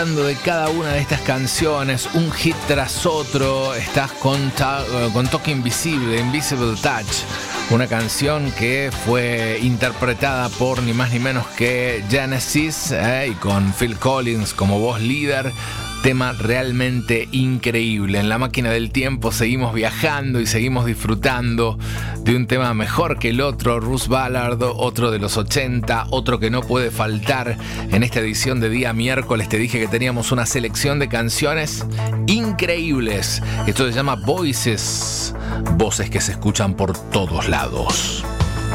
De cada una de estas canciones, un hit tras otro. Estás con Toque Invisible, Invisible Touch, una canción que fue interpretada por ni más ni menos que Genesis, y con Phil Collins como voz líder. Tema realmente increíble. En la máquina del tiempo seguimos viajando y seguimos disfrutando de un tema mejor que el otro. Russ Ballard, otro de los 80, otro que no puede faltar en esta edición de día miércoles. Te dije que teníamos una selección de canciones increíbles. Esto se llama Voices, voces que se escuchan por todos lados.